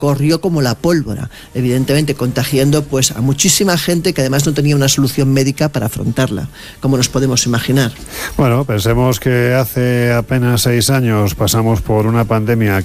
corrió como la pólvora, evidentemente contagiando pues a muchísima gente que además no tenía una solución médica para afrontarla, como nos podemos imaginar. Bueno, pensemos que hace apenas 6 años pasamos por una pandemia